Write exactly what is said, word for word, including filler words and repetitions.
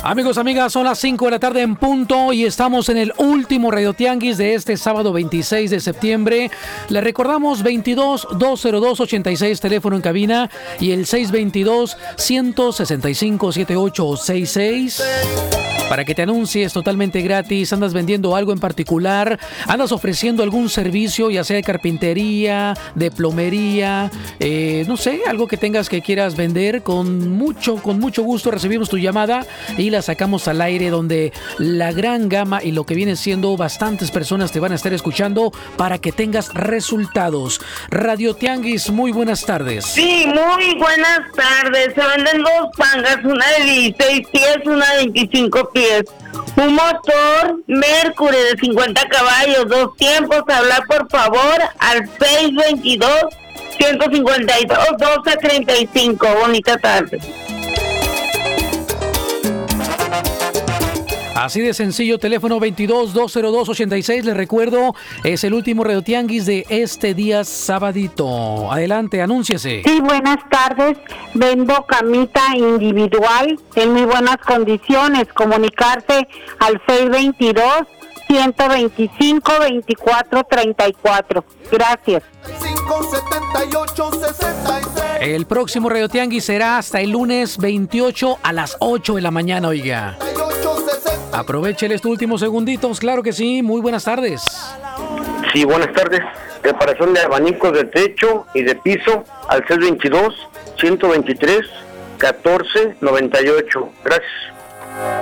Amigos, amigas, son las cinco de la tarde en punto y estamos en el último Radio Tianguis de este sábado veintiséis de septiembre. Les recordamos veintidós, doscientos dos, ochenta y seis, teléfono en cabina, y el seiscientos veintidós, ciento sesenta y cinco, setenta y ocho sesenta y seis. Para que te anuncies totalmente gratis. Andas vendiendo algo en particular, andas ofreciendo algún servicio, ya sea de carpintería, de plomería, eh, no sé, algo que tengas que quieras vender. Con mucho, con mucho gusto recibimos tu llamada y la sacamos al aire, donde la gran gama y lo que viene siendo bastantes personas te van a estar escuchando para que tengas resultados. Radio Tianguis, muy buenas tardes. Sí, muy buenas tardes. Se venden dos pangas, una de dieciséis pies, una de veinticinco pies. Un motor Mercury de cincuenta caballos, dos tiempos. Hablar por favor al seiscientos veintidós, ciento cincuenta y dos, doce treinta y cinco. Bonita tarde. Así de sencillo, teléfono veintidós, doscientos dos, ochenta y seis. Les recuerdo, es el último Radio Tianguis de este día sabadito. Adelante, anúnciese. Sí, buenas tardes. Vendo camita individual en muy buenas condiciones. Comunicarse al seiscientos veintidós, ciento veinticinco, veinticuatro treinta y cuatro. Gracias. El próximo Radio Tianguis será hasta el lunes veintiocho a las ocho de la mañana, oiga. Aprovechen estos últimos segunditos, claro que sí. Muy buenas tardes. Sí, buenas tardes. Reparación de abanicos de techo y de piso al seiscientos veintidós, ciento veintitrés, catorce noventa y ocho. Gracias.